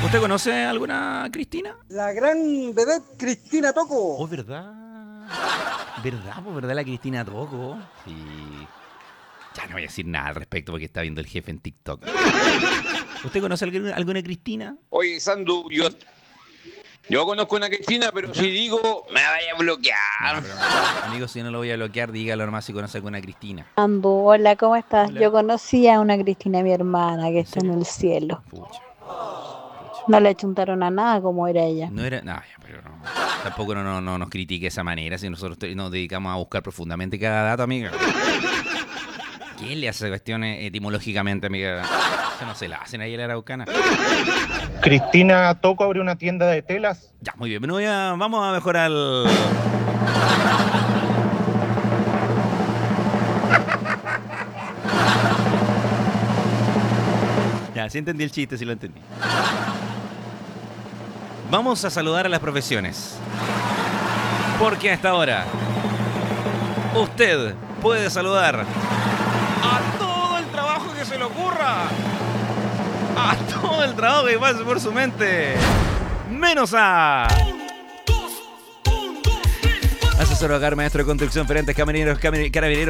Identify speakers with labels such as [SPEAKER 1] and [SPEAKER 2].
[SPEAKER 1] ¿Usted conoce alguna Cristina?
[SPEAKER 2] La gran vedette Cristina Toco.
[SPEAKER 1] Oh, ¿verdad? ¿Verdad? Pues, ¿verdad la Cristina Toco? Sí. Ya no voy a decir nada al respecto porque está viendo el jefe en TikTok. ¿Usted conoce alguna Cristina?
[SPEAKER 3] Oye, Sandu, yo conozco una Cristina, pero si digo, me vaya a bloquear.
[SPEAKER 1] Amigo, si no lo voy a bloquear, dígalo nomás si conoce alguna Cristina.
[SPEAKER 4] Ambu, hola, ¿cómo estás?
[SPEAKER 1] Hola.
[SPEAKER 4] Yo conocí a una Cristina, mi hermana, que está en
[SPEAKER 1] serio?
[SPEAKER 4] el cielo.
[SPEAKER 1] Pucha.
[SPEAKER 4] No le chuntaron a nada como era ella.
[SPEAKER 1] No era. No, ya, pero no. Tampoco no nos critique de esa manera si nosotros nos dedicamos a buscar profundamente cada dato, amiga. ¿Quién le hace cuestiones etimológicamente, amiga? Eso no se la hacen ahí en la Araucana.
[SPEAKER 5] Cristina Toco abre una tienda de telas.
[SPEAKER 1] Ya, muy bien. Vamos a mejorar Ya, sí entendí el chiste, sí lo entendí. Vamos a saludar a las profesiones. Porque hasta ahora usted puede saludar a todo el trabajo que se le ocurra. A todo el trabajo que pase por su mente. Menos a... Asesor hogar, maestro de construcción, gerentes, carabineros,